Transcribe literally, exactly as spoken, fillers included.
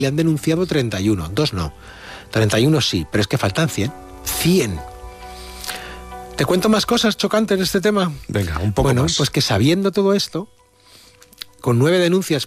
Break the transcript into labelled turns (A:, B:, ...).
A: le han denunciado treinta y uno, dos no, treinta y uno sí, pero es que faltan cien. cien. ¿Te cuento más cosas chocantes de este tema?
B: Venga, un poco
A: bueno,
B: más.
A: Pues que sabiendo todo esto, con nueve denuncias